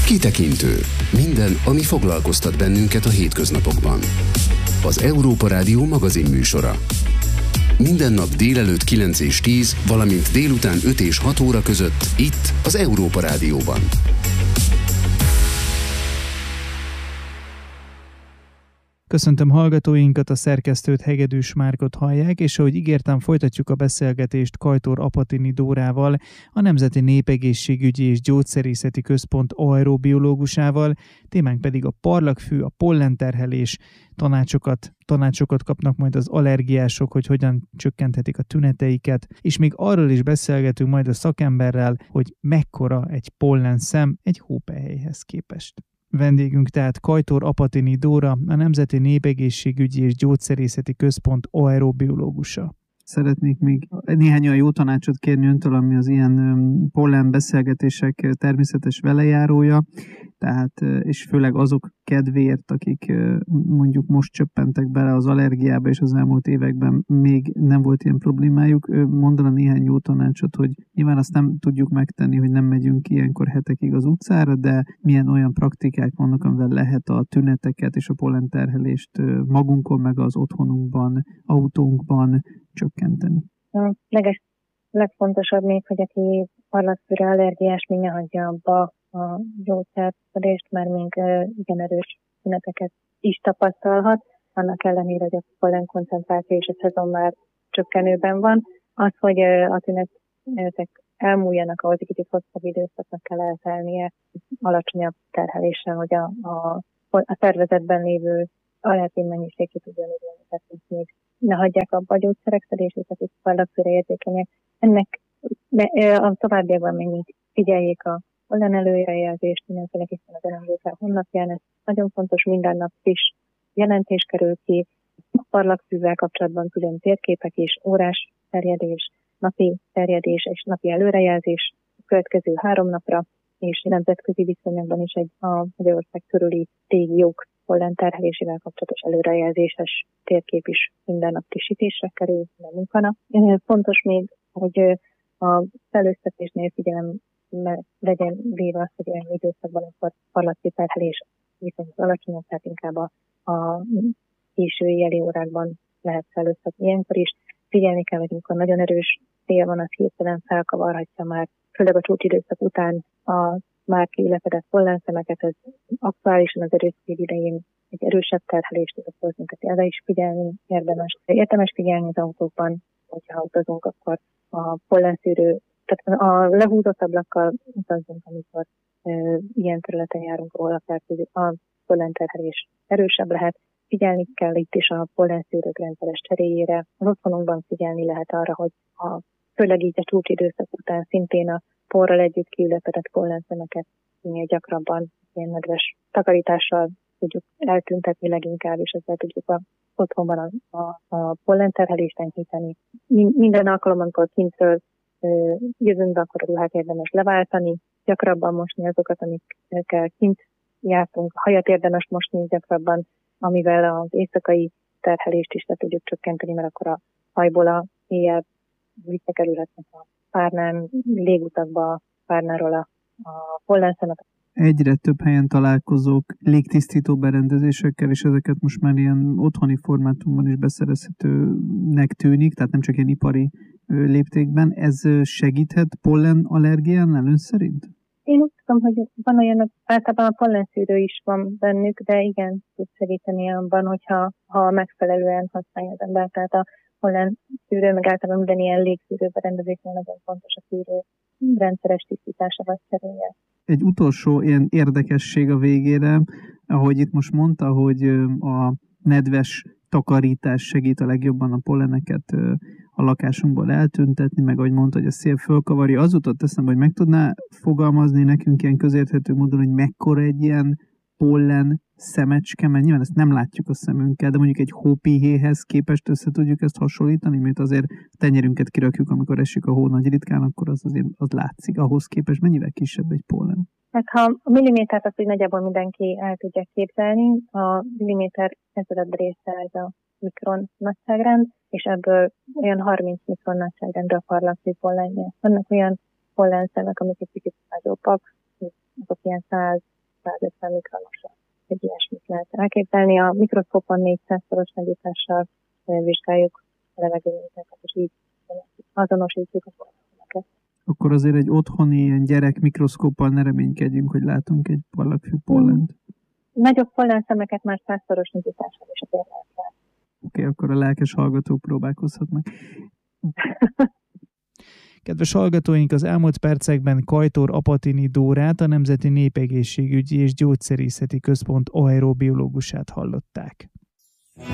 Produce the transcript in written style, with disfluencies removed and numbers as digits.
Kitekintő. Minden, ami foglalkoztat bennünket a hétköznapokban. Az Európa Rádió magazinműsora. Minden nap délelőtt 9 és 10, valamint délután 5 és 6 óra között itt az Európa Rádióban. Köszöntöm hallgatóinkat, a szerkesztőt, Hegedűs Márkot hallják, és ahogy ígértem, folytatjuk a beszélgetést Kajtór Apatini Dórával, a Nemzeti Népegészségügyi és Gyógyszerészeti Központ aerobiológusával, témánk pedig a parlagfű, a pollenterhelés, tanácsokat kapnak majd az allergiások, hogy hogyan csökkenthetik a tüneteiket, és még arról is beszélgetünk majd a szakemberrel, hogy mekkora egy pollenszem egy hópelyhelyhez képest. Vendégünk tehát Kajtór Apatini Dóra, a Nemzeti Népegészségügyi és Gyógyszerészeti Központ aerobiológusa. Szeretnék még néhány olyan jó tanácsot kérni öntől, ami az ilyen pollen beszélgetések természetes velejárója, tehát, és főleg azok kedvéért, akik mondjuk most csöppentek bele az allergiába, és az elmúlt években még nem volt ilyen problémájuk. Mondana néhány jó tanácsot, hogy nyilván azt nem tudjuk megtenni, hogy nem megyünk ilyenkor hetekig az utcára, de milyen olyan praktikák vannak, amivel lehet a tüneteket és a pollenterhelést magunkon, meg az otthonunkban, autónkban csökkenteni. A legfontosabb még, hogy aki parlagfűre allergiás, még ne hagyja abba a gyógyszerszedést, mert még igen erős tüneteket is tapasztalhat, annak ellenére, hogy a pollen koncentráció és a szezon már csökkenőben van. Az, hogy a tünetek elmúljanak, ahhoz egy kicsit hosszabb időszaknak kell eltelnie, alacsonyabb terheléssel, hogy a szervezetben lévő allergén mennyiség ki tudja nőni, tehát még ne hagyják abba a gyógyszerek szedését, akik parlagfűre érzékenyek. Ennek a továbbiakban még figyeljék a pollen előrejelzést, mindenféle hiszen az RMDK honlapján. Ez nagyon fontos, minden nap friss jelentés kerül ki. A parlagfűvel kapcsolatban külön térképek és órás terjedés, napi terjedés és napi előrejelzés a következő 3 napra, és nemzetközi viszonyokban is a Magyarország körüli régiók pollen terhelésével kapcsolatos előrejelzéses térkép is minden nap frissítésre kerül, minden munkanap. Fontos még, hogy a felőztetésnél legyen véve azt, hogy olyan időszakban, amikor parlagfű terhelés viszonylag alacsonyabb, tehát inkább a késő éjjeli órákban lehet felőztetni. Ilyenkor is figyelni kell, hogy amikor nagyon erős szél van, az hirtelen felkavarhatja már, főleg a csúcsidőszak után a már kiülepedett pollenszemeket, ez aktuálisan az erős szél idején egy erősebb terhelést tud okozni, tehát erre is figyelni érdemes. Érdemes figyelni az autókban, hogyha utazunk, akkor a pollenszűrő, tehát a lehúzott ablakkal utazunk, amikor ilyen területen járunk, ahol a pollenterhelés erősebb lehet. Figyelni kell itt is a pollenszűrők rendszeres cseréjére. Az otthonunkban figyelni lehet arra, hogy főleg így a csúcsidőszak után szintén a porral együtt kiülepedett pollenszemeket minél gyakrabban ilyen nedves takarítással tudjuk eltüntetni leginkább, és ezzel tudjuk otthonban a pollenterhelést enyhíteni. Minden alkalommal, amikor kintről jövünk be, akkor a ruhát érdemes leváltani, gyakrabban mosni azokat, amikkel kint jártunk, a hajat érdemes mosni gyakrabban, amivel az éjszakai terhelést is le tudjuk csökkenteni, mert akkor a hajból a éjjel visszakerülhetnek a párnán, légutakba, párnáról a pollenszemek. Egyre több helyen találkozók légtisztító berendezésekkel, és ezeket most már ilyen otthoni formátumban is beszerezhetőnek tűnik, tehát nem csak ilyen ipari léptékben. Ez segíthet pollen allergiánál ön szerint? Én úgy tudom, hogy van olyan, általában a pollenszűrő is van bennük, de igen, tud segíteni abban, hogyha megfelelően használja az ember. Tehát a pollenszűrő, meg általában minden ilyen légszűrő berendezésnél nagyon fontos a szűrő rendszeres tisztítása vagy cseréje. Egy utolsó ilyen érdekesség a végére, ahogy itt most mondta, hogy a nedves takarítás segít a legjobban a polleneket a lakásunkból eltüntetni, meg ahogy mondta, hogy a szél fölkavarja. Az jutott eszembe, hogy meg tudná fogalmazni nekünk ilyen közérthető módon, hogy mekkora egy ilyen pollen szemecske, mert nyilván ezt nem látjuk a szemünkkel, de mondjuk egy hópihéhez képest össze tudjuk ezt hasonlítani, mert azért a tenyerünket kirakjuk, amikor esik a hó nagy ritkán, akkor az azért az látszik. Ahhoz képest mennyivel kisebb egy pollen? Hát ha a millimétert azt, hogy nagyjából mindenki el tudja képzelni, a milliméter ezred része ez a mikron nagyságrend, és ebből olyan 30 mikron nagyságrendre a parlagfű pollenje. Vannak olyan pollenszemek, amik egy picit nagyobbak, azok ilyen 150 mikronosra. Egy ilyesmit lehet elképzelni. A mikroszkópon 400-szoros nagyítással vizsgáljuk a levegőmintákat, és így azonosítjuk a pollenszemeket. Akkor azért egy otthoni ilyen gyerek mikroszkóppal ne reménykedjünk, hogy látunk egy parlagfű pollent. Nagyobb pollenszemeket már 100-szoros nagyítással is azért lehet látni. Oké, akkor a lelkes hallgatók próbálkozhatnak. Kedves hallgatóink, az elmúlt percekben Kajtór Apatini Dórát, a Nemzeti Népegészségügyi és Gyógyszerészeti Központ aerobiológusát hallották.